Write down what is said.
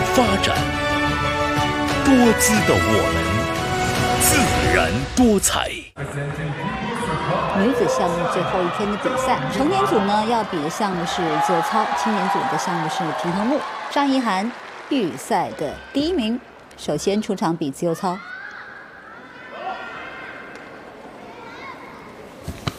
发展，多姿的我们，自然多彩。 女子项目最后一天的比赛，成年组呢要比的项目是自由操，青年组的项目是平衡木。张怡涵预赛的第1名，首先出场比自由操。